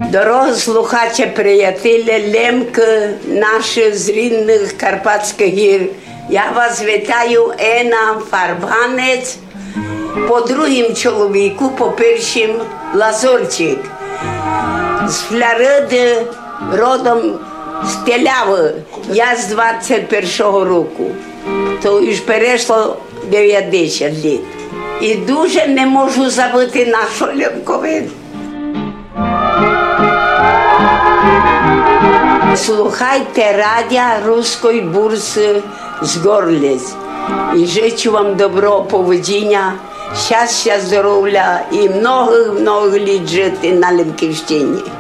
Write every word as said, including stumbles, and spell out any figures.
Дорого слухачі, приятелі, лемки наші з рідних Карпатських гір. Я вас вітаю, Ена Фарбанець, по другим чоловіку, по першим Лазорчик. З Флориди, родом з Теляви. Я з двадцять першого року. То вже перейшло дев'ятдесят років. І дуже не можу забути нашу Лемковину. Слухайте радіо Руської бурси з Горлиць. І жичу вам доброго поводження, щастя, здоров'я і много-много літ жити на Лемківщині.